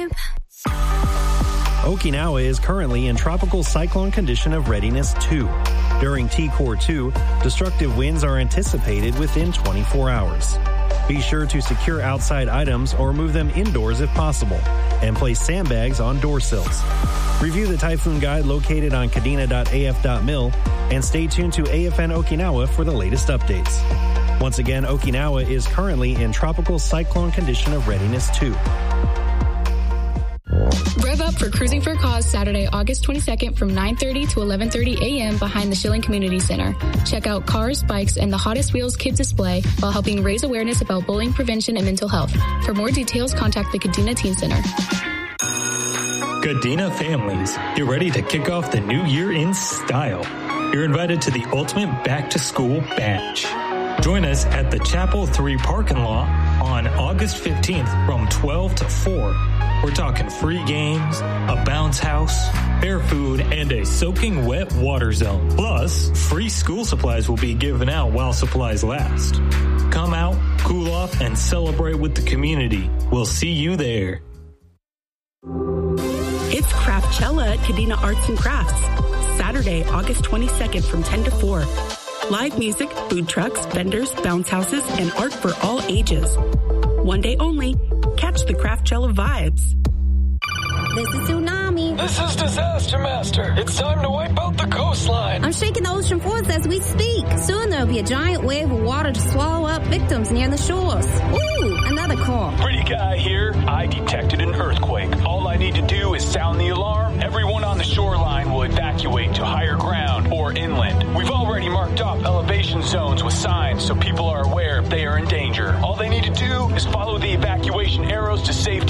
vibe. Okinawa is currently in tropical cyclone condition of readiness 2. During T-Core 2, destructive winds are anticipated within 24 hours. Be sure to secure outside items or move them indoors if possible, and place sandbags on door sills. Review the typhoon guide located on kadena.af.mil and stay tuned to AFN Okinawa for the latest updates. Once again, Okinawa is currently in tropical cyclone condition of readiness 2. Rev up for Cruising for a Cause Saturday, August 22nd from 9:30 to 11:30 a.m. behind the Schilling Community Center. Check out cars, bikes, and the Hottest Wheels kids display while helping raise awareness about bullying prevention and mental health. For more details, contact the Kadena Teen Center. Kadena families, get ready to kick off the new year in style. You're invited to the ultimate back-to-school bash. Join us at the Chapel 3 parking lot on August 15th from 12 to 4. We're talking free games, a bounce house, fair food, and a soaking wet water zone. Plus, free school supplies will be given out while supplies last. Come out, cool off, and celebrate with the community. We'll see you there. It's Craftchella at Kadena Arts and Crafts. Saturday, August 22nd from 10 to 4. Live music, food trucks, vendors, bounce houses, and art for all ages. One day only. Catch the Craftchella vibes. This is Tsunami. This is Disaster Master. It's time to wipe out the coastline. I'm shaking the ocean force as we speak. Soon there'll be a giant wave of water to swallow up victims near the shores. Ooh, another call. Pretty guy here. I detected an earthquake. All I need to do is sound the alarm. Everyone on the shoreline will evacuate to higher ground or inland. We've already marked off elevation zones with signs so people are aware if they are in danger. All they need to do is follow the evacuation arrows to safe